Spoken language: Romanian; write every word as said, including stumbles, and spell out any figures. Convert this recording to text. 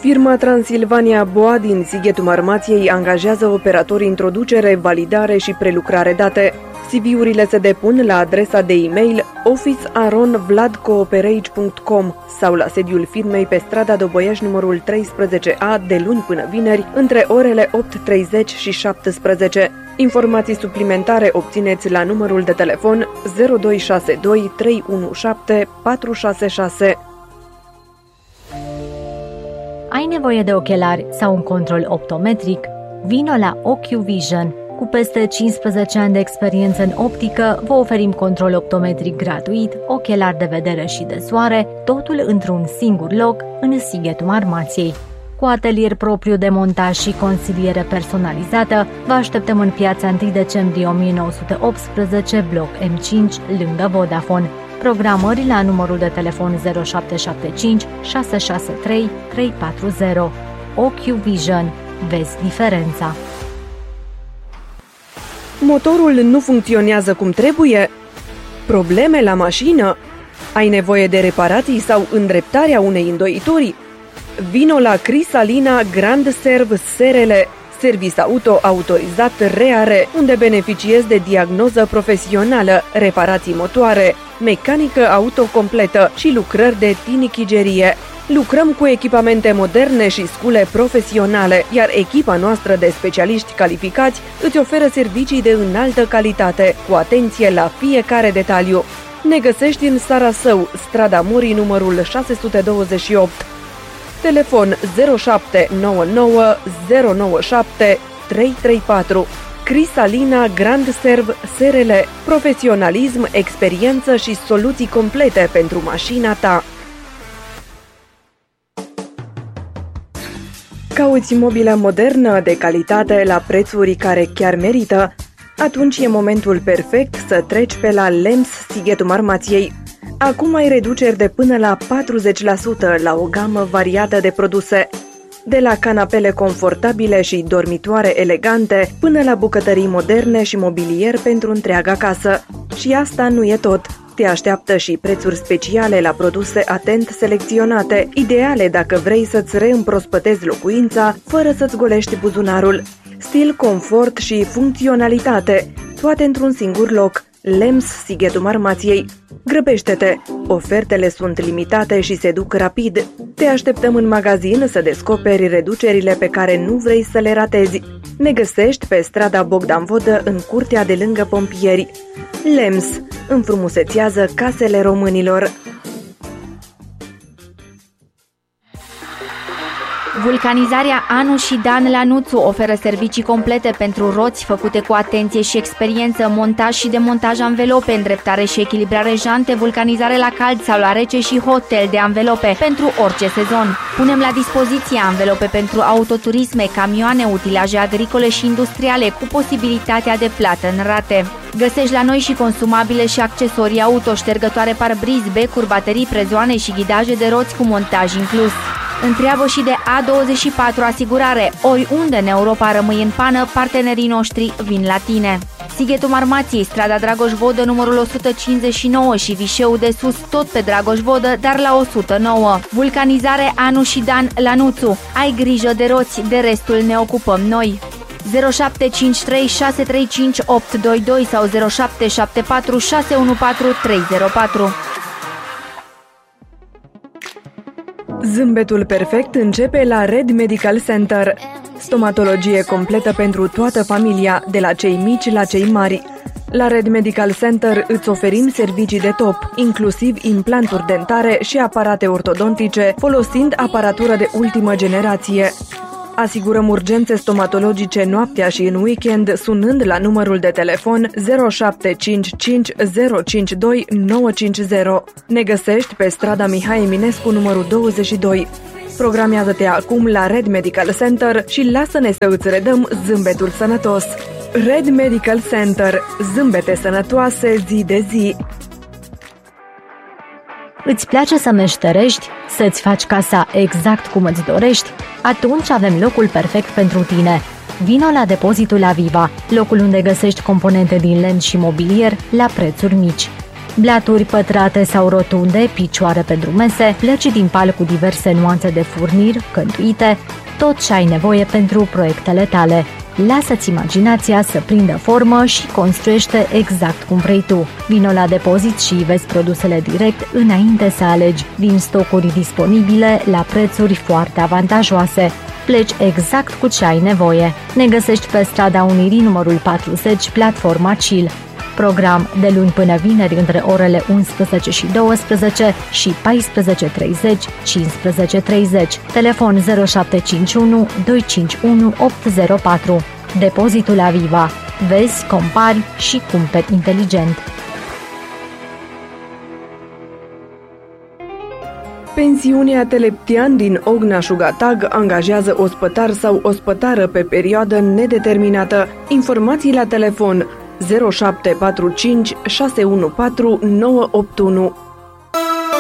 Firma Transilvania Boa din Sighetul Marmației angajează operatori introducere, validare și prelucrare date. C V-urile se depun la adresa de e-mail office aron vlad cooperage punct com sau la sediul firmei pe strada Doboiaș numărul treisprezece A de luni până vineri, între orele opt treizeci și șaptesprezece. Informații suplimentare obțineți la numărul de telefon zero doi șase doi trei unu șapte patru șase șase. Ai nevoie de ochelari sau un control optometric? Vino la OcuVision. Cu peste cincisprezece ani de experiență în optică, vă oferim control optometric gratuit, ochelari de vedere și de soare, totul într-un singur loc, în Sighetul Marmației. Cu atelier propriu de montaj și consiliere personalizată, vă așteptăm în piața întâi decembrie o mie nouă sute optsprezece, bloc M cinci, lângă Vodafone. Programări la numărul de telefon zero șapte șapte cinci șase șase trei trei patru zero. OcuVision. Vezi diferența. Motorul nu funcționează cum trebuie? Probleme la mașină? Ai nevoie de reparații sau îndreptarea unei îndoituri? Vino la Crisalina Grand Serv S R L, serviciu auto autorizat REARE, unde beneficiezi de diagnoză profesională, reparații motoare, mecanică auto completă și lucrări de tinichigerie. Lucrăm cu echipamente moderne și scule profesionale, iar echipa noastră de specialiști calificați îți oferă servicii de înaltă calitate, cu atenție la fiecare detaliu. Ne găsești în Sarasău, strada Morii numărul șase sute douăzeci și opt. Telefon zero șapte nouă nouă zero nouă șapte trei trei patru. Crisalina Grand Serv S R L. Profesionalism, experiență și soluții complete pentru mașina ta. Cauți mobilă modernă, de calitate, la prețuri care chiar merită? Atunci e momentul perfect să treci pe la Lems Sighetul Marmației. Acum ai reduceri de până la patruzeci la sută la o gamă variată de produse. De la canapele confortabile și dormitoare elegante, până la bucătării moderne și mobilier pentru întreaga casă. Și asta nu e tot. Te așteaptă și prețuri speciale la produse atent selecționate, ideale dacă vrei să-ți reîmprospătezi locuința fără să-ți golești buzunarul. Stil, confort și funcționalitate, toate într-un singur loc. Lems Sighetul Marmației. Grăbește-te! Ofertele sunt limitate și se duc rapid. Te așteptăm în magazin să descoperi reducerile pe care nu vrei să le ratezi. Ne găsești pe strada Bogdan Vodă, în curtea de lângă pompieri. Lems înfrumusețează casele românilor. Vulcanizarea Anu și Dan Lanuțu oferă servicii complete pentru roți făcute cu atenție și experiență, montaj și demontaj anvelope, îndreptare și echilibrare jante, vulcanizare la cald sau la rece și hotel de anvelope pentru orice sezon. Punem la dispoziție anvelope pentru autoturisme, camioane, utilaje agricole și industriale cu posibilitatea de plată în rate. Găsești la noi și consumabile și accesorii auto, ștergătoare parbriz, becuri, baterii, prezoane și ghidaje de roți cu montaj inclus. Întreabă și de A douăzeci și patru Asigurare. Oriunde în Europa rămâi în pană, partenerii noștri vin la tine. Sighetul Marmației, strada Dragoș Vodă, numărul o sută cincizeci și nouă și Vișeu de Sus, tot pe Dragoș Vodă, dar la o sută nouă. Vulcanizare Anu și Dan Lanuțu. Ai grijă de roți, de restul ne ocupăm noi. zero șapte cinci trei șase trei cinci opt doi doi sau zero șapte șapte patru șase unu patru trei zero patru. Zâmbetul perfect începe la Red Medical Center. Stomatologie completă pentru toată familia, de la cei mici la cei mari. La Red Medical Center îți oferim servicii de top, inclusiv implanturi dentare și aparate ortodontice, folosind aparatură de ultimă generație. Asigurăm urgențe stomatologice noaptea și în weekend sunând la numărul de telefon zero șapte cinci cinci zero cinci doi nouă cinci zero. Ne găsești pe strada Mihai Eminescu numărul douăzeci și doi. Programează-te acum la Red Medical Center și lasă-ne să îți redăm zâmbetul sănătos. Red Medical Center. Zâmbete sănătoase zi de zi. Îți place să meșterești? Să-ți faci casa exact cum îți dorești? Atunci avem locul perfect pentru tine. Vino la depozitul Aviva, locul unde găsești componente din lemn și mobilier la prețuri mici. Blaturi pătrate sau rotunde, picioare pentru mese, plăci din pal cu diverse nuanțe de furnir, cântuite, tot ce ai nevoie pentru proiectele tale. Lasă-ți imaginația să prindă formă și construiește exact cum vrei tu. Vino la depozit și vezi produsele direct înainte să alegi. Vin stocuri disponibile la prețuri foarte avantajoase. Pleci exact cu ce ai nevoie. Ne găsești pe strada Unirii numărul patruzeci, platforma Chill. Program de luni până vineri între orele unsprezece și douăsprezece și paisprezece treizeci - cincisprezece treizeci. Telefon zero șapte cinci unu doi cinci unu opt zero patru. Depozitul Aviva. Vezi, compari și cumperi inteligent. Pensiunea Teleptian din Ogna-Șugatag angajează ospătar sau ospătară pe perioadă nedeterminată. Informații la telefon zero șapte patru cinci șase unu patru nouă opt unu.